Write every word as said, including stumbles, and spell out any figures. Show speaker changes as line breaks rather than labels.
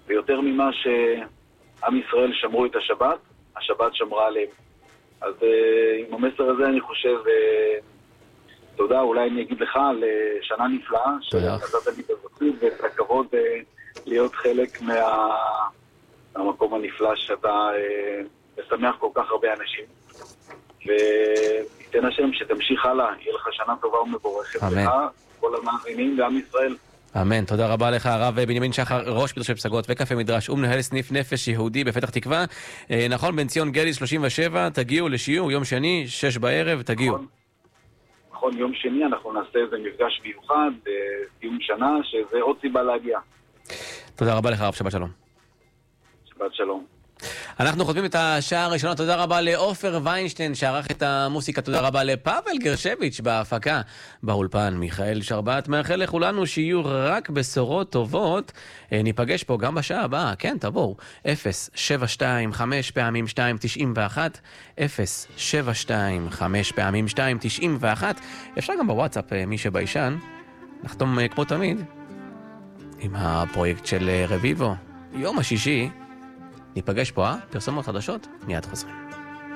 ויותר ממה שעם ישראל שמרו את השבת, השבת שמרה עליהם. אז עם המסר הזה אני חושב, תודה, אולי אני אגיד לך על שנה נפלאה, שנתת לי בזכות ואת הכבוד להיות חלק מהמקום הנפלא שאתה משמח כל כך הרבה אנשים. ותיתן השם שתמשיך הלאה, יהיה לך שנה טובה ומבורכת.
אמן.
לך, כל המאזינים ועם ישראל.
אמן, תודה רבה לך הרב בנימין שחר, ראש מדרשת פסגות וקפה מדרש ומנהל סניף נפש יהודי בפתח תקווה. נכון, בן ציון גליס שלושים ושבע, תגיעו לשיעור יום שני, שש בערב, תגיעו.
נכון, נכון, יום שני אנחנו נעשה איזה מפגש מיוחד, סיום שנה, שזה עוד סיבה להגיע.
תודה רבה לך הרב, שבת שלום.
שבת שלום.
אנחנו חותמים את השעה הראשונה. תודה רבה לאופר ויינשטיין שערך את המוסיקה, תודה רבה לפאבל גרשביץ' בהפקה, באולפן מיכאל שרבט. מאחל לכולנו שיהיו רק בשורות טובות. ניפגש פה גם בשעה הבאה, כן, תבואו. אפס שבע שתיים חמש פעמים שתיים תשעים ואחת, אפס שבע שתיים חמש פעמים שתיים תשעים ואחת. אפשר גם בוואטסאפ, מי שביישן. נחתום כמו תמיד עם הפרויקט של רביבו, יום השישי. ניפגש פה, אה? פרסומות חדשות, מיד חוזרים.